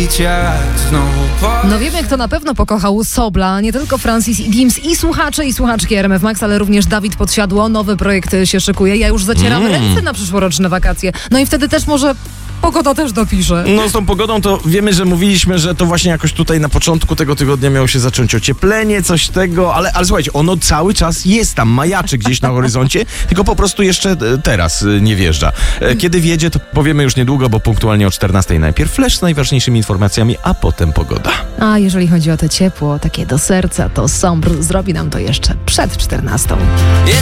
No wiemy, kto na pewno pokochał Sobla, nie tylko Francis i Dims i słuchacze i słuchaczki RMF Max, ale również Dawid Podsiadło. Nowy projekt się szykuje. Ja już zacieram ręce na przyszłoroczne wakacje. No i wtedy też może pogoda też dopisze. No z tą pogodą to wiemy, że mówiliśmy, że to właśnie jakoś tutaj na początku tego tygodnia miało się zacząć ocieplenie, coś tego, ale słuchajcie, ono cały czas jest tam, majaczy gdzieś na horyzoncie, tylko po prostu jeszcze teraz nie wjeżdża. Kiedy wjedzie, to powiemy już niedługo, bo punktualnie o 14:00 najpierw flash z najważniejszymi informacjami, a potem pogoda. A jeżeli chodzi o to ciepło, takie do serca, to Sombr zrobi nam to jeszcze przed 14:00.